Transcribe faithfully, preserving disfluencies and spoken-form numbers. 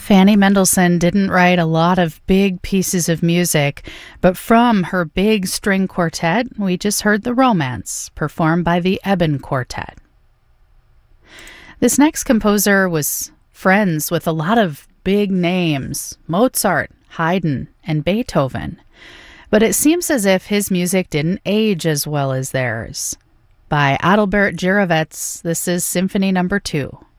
Fanny Mendelssohn didn't write a lot of big pieces of music, but from her big string quartet, we just heard The Romance, performed by the Eben Quartet. This next composer was friends with a lot of big names, Mozart, Haydn, and Beethoven, but it seems as if his music didn't age as well as theirs. By Adalbert Jirovec, this is Symphony Number Two.